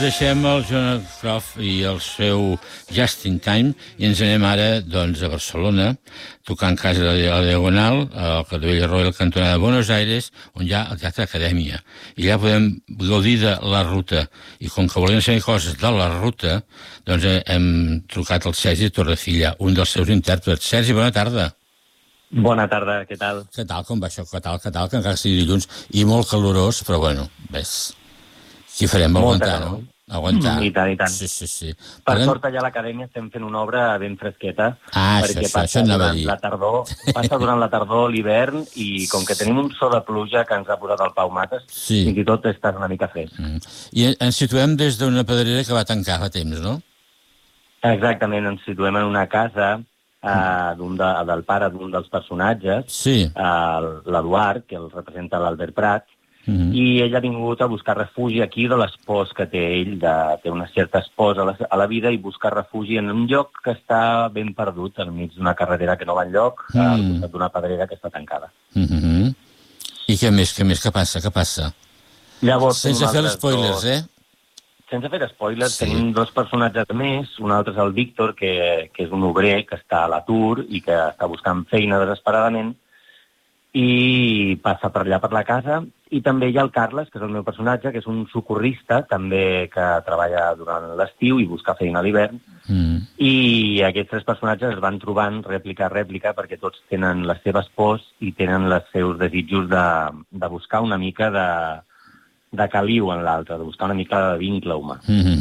deixem el Joan Croft i el seu Just in Time i ens anem ara doncs, a Barcelona, tocant Casa de la Diagonal, al Cadell Royal cantonada de Buenos Aires, on hi ha el Teatre Acadèmia. I allà podem gaudir de la ruta. I com que volem saber coses de la ruta, doncs hem trucat al Sergi Torrecilla, un dels seus intèrprets. Sergi, bona tarda. Bona tarda, què tal? Què tal, com va això? Què tal, que encara sigui dilluns i molt calorós, però bueno, ves... Sí, farem aguantar, no? Aguantar. I tant. Sí. Per sort, allà a l'acadèmia estem fent una obra ben fresqueta. Perquè això anava a dir. Passa durant la tardor, l'hivern, i com que tenim un so de pluja que ens ha posat el Pau Mates, fins i tot està una mica fresc. I ens situem des d'una pedrera que va tancar fa temps, no? Exactament, ens situem en una casa del pare d'un dels personatges, l'Eduard, que el representa l'Albert Prat, i ell ha vingut a buscar refugi aquí de les pors que té ell, té unes certes pors a la vida i buscar refugi en un lloc que està ben perdut, enmig d'una carretera que no va enlloc, al costat d'una pedrera que està tancada. I què més? Què passa? Llavors, sense fer spoilers, Sense fer spoilers, tenim dos personatges més, un altre és el Víctor, que és un obrer que està a l'atur i que està buscant feina desesperadament, i passa per allà per la casa, i també hi ha el Carles, que és el meu personatge, que és un socorrista, també que treballa durant l'estiu i busca feina a l'hivern, i aquests tres personatges es van trobant rèplica a rèplica perquè tots tenen les seves pors i tenen els seus desitjos de buscar una mica de caliu en l'altre, de buscar una mica de vincle humà.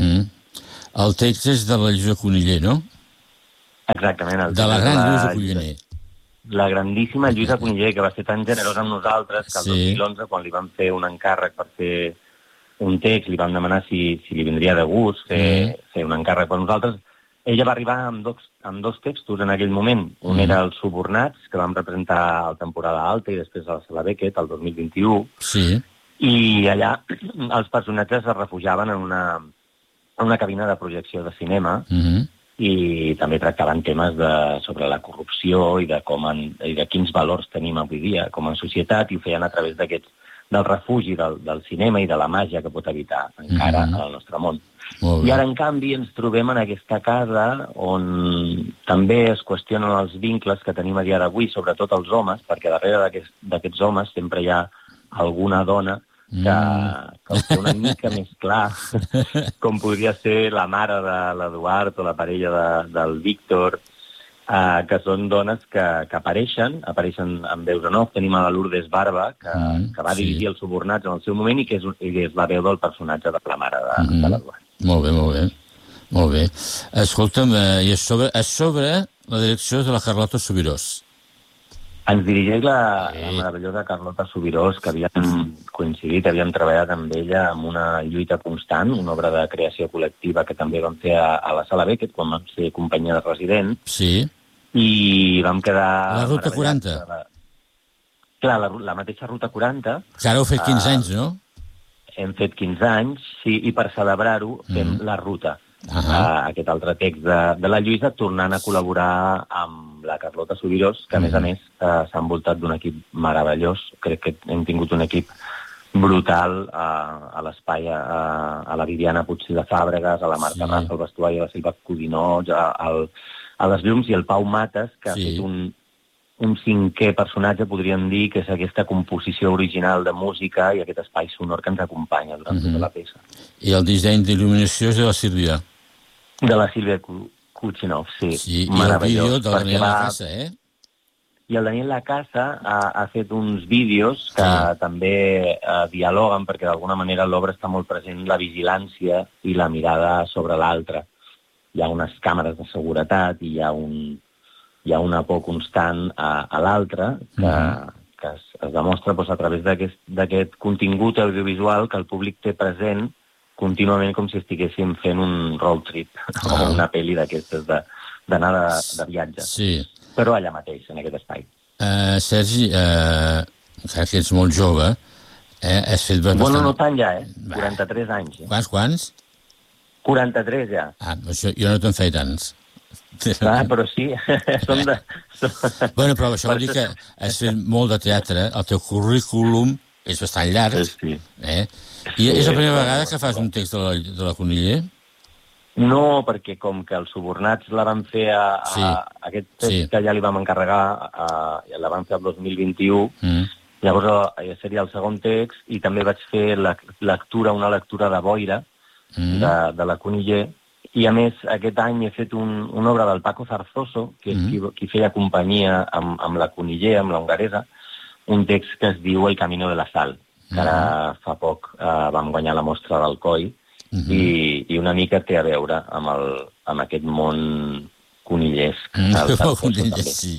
El text és de la Lluïsa Cuniller, no? Exactament. De la gran Lluïsa Cuniller. La grandíssima Lluïsa Cuniller, que va ser tan generosa amb nosaltres que el 2011, quan li vam fer un encàrrec per fer un text, li vam demanar si li vindria de gust fer un encàrrec per nosaltres. Ella va arribar amb dos textos en aquell moment. Un era Els Subornats, que vam representar a la temporada alta i després a la Sala Beckett, el 2021. I allà els personatges es refugiaven en una cabina de projecció de cinema i també tractaven temes sobre la corrupció i de quins valors tenim avui dia com a societat, i ho feien a través del refugi del cinema i de la màgia que pot habitar encara al nostre món. I ara, en canvi, ens trobem en aquesta casa on també es qüestionen els vincles que tenim a dia d'avui, sobretot els homes, perquè darrere d'aquests homes sempre hi ha alguna dona que ho té una mica més clar, com podria ser la mare de l'Eduard o la parella del Víctor, que són dones que apareixen amb veus en off. Tenim a la Lourdes Barba, que va dirigir Els Subornats en el seu moment i que és la veu del personatge de la mare de l'Eduard. Molt bé. Escolta'm, i a sobre la direcció de la Carlota Subirós. Ens dirigeix la meravellosa Carlota Subirós, que havíem coincidit, havíem treballat amb ella en una lluita constant, una obra de creació col·lectiva que també vam fer a la Sala Beckett, quan vam ser companyia de resident. Sí. I vam quedar... La Ruta 40. Clar, la mateixa Ruta 40. Que ara heu fet 15 anys, no? Hem fet 15 anys, sí, i per celebrar-ho fem La Ruta. Aquest altre text de la Lluïsa, tornant a col·laborar amb la Carlota Subirós, que a més s'ha envoltat d'un equip meravellós. Crec que hem tingut un equip brutal a l'espai, a la Viviana Puig de Fàbregas, a la Marta Rassa, al vestuari, a la Silva Codinó, a les llums, i el Pau Mates, que ha fet un cinquè personatge, podríem dir, que és aquesta composició original de música i aquest espai sonor que ens acompanya durant tota la peça. I el disseny d'il·luminació és de la Sílvia? De la Sílvia Kuchinov, sí. I el vídeo del Daniel Lacasa, I el Daniel Lacasa ha fet uns vídeos que també dialoguen, perquè d'alguna manera l'obra està molt present la vigilància i la mirada sobre l'altre. Hi ha unes càmeres de seguretat i hi ha una por constant a l'altre que es demostra a través d'aquest contingut audiovisual que el públic té present contínuament, com si estiguéssim fent un road trip o una pel·li d'aquestes d'anar de viatge. Sí. Però allà mateix, en aquest espai. Sergi, que ets molt jove, has fet bastant... Bueno, no tant ja, 43 anys. Quants? 43 ja. Jo no te'n feia tants. Però sí, són de... Bueno, però això vol dir que has fet molt de teatre, el teu currículum És bastant llarg. Sí. I és la primera vegada que fas un text de la Coniller? No, perquè com que els subornats la van fer aquest text que ja li vam encarregar, la van fer el 2021, llavors seria el segon text, i també vaig fer una lectura de boira de la Coniller, i a més aquest any he fet una obra del Paco Zarzoso, que és qui feia companyia amb la Coniller, amb la hongaresa, un text que es diu El camino de la sal, que ara fa poc vam guanyar la mostra del COI, i una mica té a veure amb aquest món conillesc. Sí.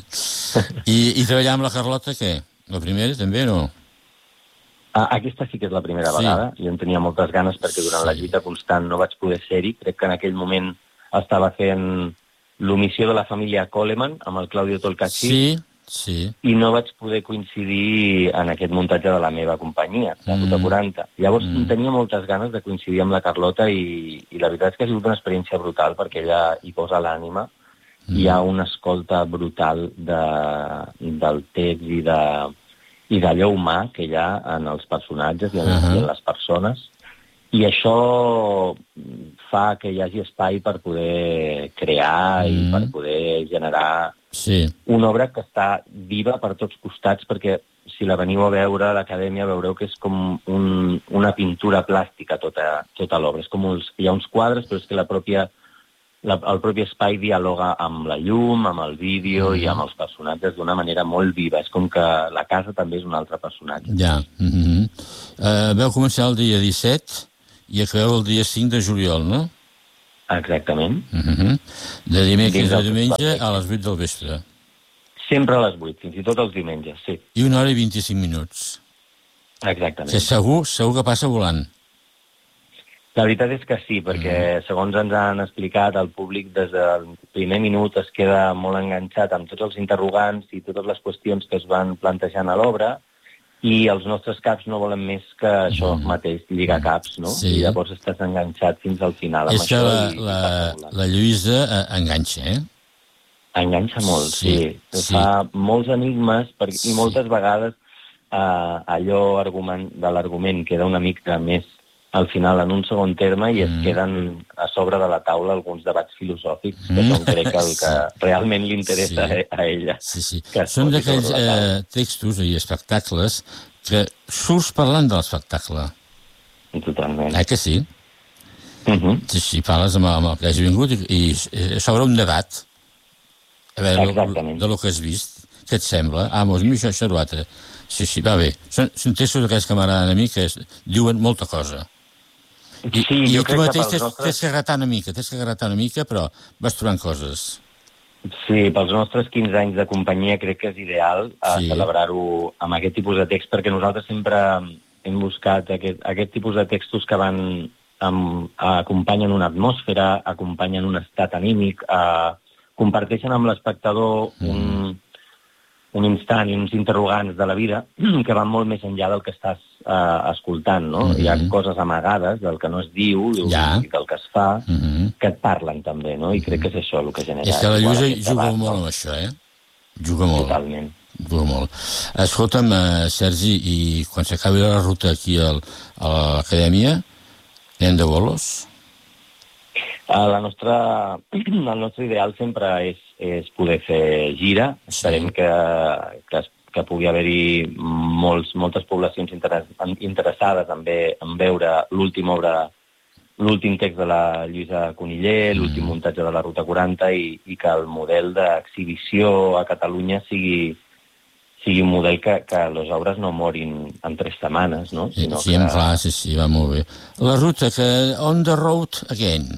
I treballar amb la Carlota, què? La primera, també, no? Aquesta sí que és la primera vegada. Jo en tenia moltes ganes perquè durant la lluita constant no vaig poder ser-hi. Crec que en aquell moment estava fent l'omissió de la família Coleman amb el Claudio Tolcachir. Sí. I no vaig poder coincidir en aquest muntatge de la meva companyia, la Ruta 40. Llavors tenia moltes ganes de coincidir amb la Carlota i la veritat és que ha sigut una experiència brutal perquè ella hi posa l'ànima. Hi ha una escolta brutal del text i d'allò humà que hi ha en els personatges i en les persones. I això fa que hi hagi espai per poder crear i per poder generar una obra que està viva per tots costats, perquè si la veniu a veure a l'acadèmia veureu que és com una pintura plàstica tota l'obra. És com hi ha uns quadres, però és que el propi espai dialoga amb la llum, amb el vídeo i amb els personatges d'una manera molt viva. És com que la casa també és un altre personatge. Ja. Vau començar el dia 17 i acabeu el dia 5 de juliol, no? Exactament. De dimecres a diumenge a les 8 del vespre. Sempre a les 8, fins i tot els diumenges, sí. I 1 hora i 25 minuts. Exactament. Que segur que passa volant. La veritat és que sí, perquè segons ens han explicat, el públic des del primer minut es queda molt enganxat amb tots els interrogants i totes les qüestions que es van plantejant a l'obra, i els nostres caps no volen més que això mateix, lligar caps, no? Sí. I llavors estàs enganxat fins al final. És que la Lluïsa enganxa, Enganxa molt, sí. Fa molts enigmes i moltes vegades allò de l'argument queda una mica més al final en un segon terme i es queden a sobre de la taula alguns debats filosòfics que són, crec, el que realment li interessa a ella. Sí. Són d'aquells textos i espectacles que surts parlant de l'espectacle. Totalment. Que sí? Sí, parles amb el que hagi vingut i s'obre un debat a veure de lo que has vist. Què et sembla? Mos, a mi això és l'altre. Sí, va bé. Són textos d'aquells que m'agraden a mi que diuen molta cosa. I tu mateix t'has que gratar una mica, però vas trobant coses. Sí, pels nostres 15 anys de companyia crec que és ideal celebrar-ho amb aquest tipus de text, perquè nosaltres sempre hem buscat aquest tipus de textos que acompanyen una atmosfera, acompanyen un estat anímic, comparteixen amb l'espectador un instant i uns interrogants de la vida que van molt més enllà del que estàs escoltant, no? Hi ha coses amagades del que no es diu i del que es fa que et parlen també, no? I crec que és això el que genera... És que la Lluïsa juga molt amb això, Juga molt. Totalment. Juga molt. Escolta'm, Sergi, i quan s'acabi la ruta aquí a l'acadèmia, anem de bolos? El nostre ideal sempre és poder fer gira. Esperem que pugui haver-hi moltes poblacions interessades en veure l'últim text de la Lluïsa Coniller, l'últim muntatge de la Ruta 40 i que el model d'exhibició a Catalunya sigui un model que les obres no morin en 3 setmanes, no? Sí, va molt bé. La ruta, on the road again.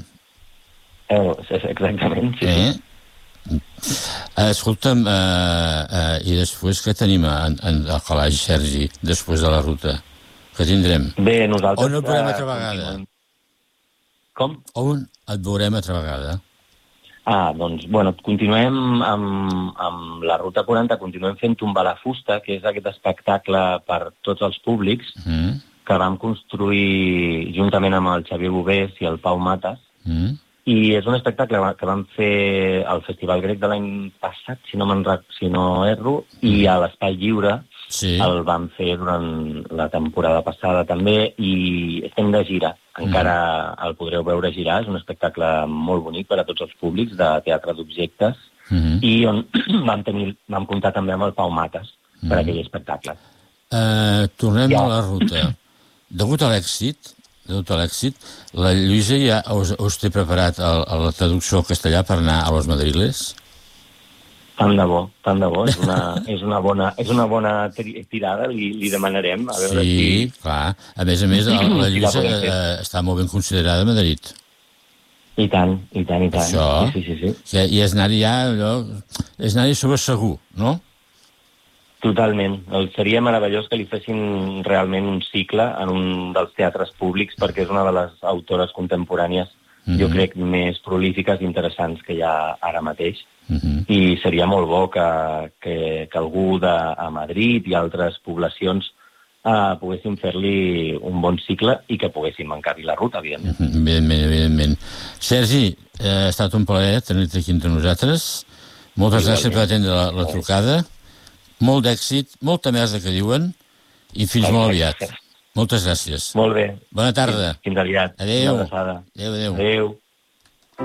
Exactament, sí. Escolta'm, i després què tenim al calaix, Sergi, després de la ruta? Què tindrem? Bé, nosaltres... On et veurem altra vegada? Com? On et veurem altra vegada? Doncs, continuem amb la Ruta 40, continuem fent Tombar la fusta, que és aquest espectacle per tots els públics que vam construir juntament amb el Xavier Bovés i el Pau Matas. I és un espectacle que vam fer al Festival Grec de l'any passat, si no erro, i a l'Espai Lliure, el vam fer durant la temporada passada també, i estem de gira. Encara el podreu veure girar, és un espectacle molt bonic per a tots els públics de teatre d'objectes, i on vam comptar també amb el Pau Mates per aquell espectacle. Tornem a la ruta. Degut a l'èxit, la Lluïsa ja us té preparat la traducció al castellà per anar a Los Madriles? Tant de bo. És una bona tirada, li demanarem. A veure sí, clar. A més, la Lluïsa està molt ben considerada a Madrid. I tant. Això, sí. I és anar-hi sobre segur, no? Totalment. Seria meravellós que li fessin realment un cicle en un dels teatres públics, perquè és una de les autores contemporànies, jo crec, més prolífiques i interessants que hi ha ara mateix. I seria molt bo que algú a Madrid i altres poblacions poguessin fer-li un bon cicle i que poguessin mancar-li la ruta, evidentment. Evidentment. Sergi, ha estat un plaer tenir-te aquí entre nosaltres. Moltes gràcies per atendre la trucada. Molt d'èxit, molta merda que diuen, i fins molt aviat. Moltes gràcies. Molt bé. Bona tarda. Fins aviat. Adéu. Una abraçada. Adéu. Adéu.